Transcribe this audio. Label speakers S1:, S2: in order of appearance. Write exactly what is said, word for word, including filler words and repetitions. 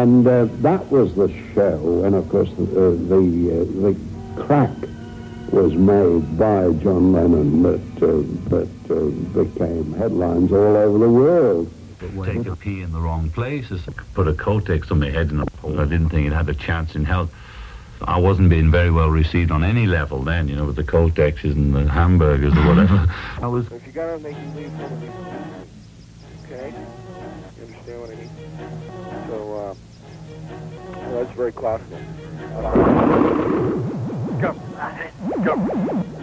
S1: And uh, that was the show, and of course the uh, the, uh, the crack was made by John Lennon that uh, that uh, became headlines all over the world.
S2: Take a pee in the wrong place, put a Kotex on my head, and I didn't think it had a chance in hell. I wasn't being very well received on any level then, you know, with the Kotexes and the hamburgers or whatever. I was.
S3: If you gotta make you leave some of me, okay? You understand what I mean? So, uh, well, that's very classical. Uh, go. Go.